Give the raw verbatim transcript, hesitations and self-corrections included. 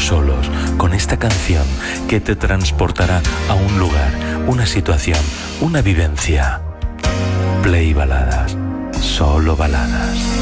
solos con esta canción que te transportará a un lugar, una situación, una vivencia. Play Baladas, solo baladas.